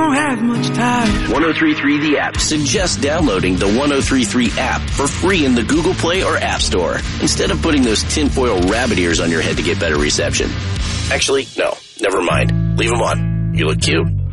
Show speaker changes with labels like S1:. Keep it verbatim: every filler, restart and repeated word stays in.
S1: don't have much time.
S2: one oh three point three The App suggests downloading the one oh three point three app for free in the Google Play or App Store, instead of putting those tinfoil rabbit ears on your head to get better reception. Actually, no, never mind. Leave them on. You look cute.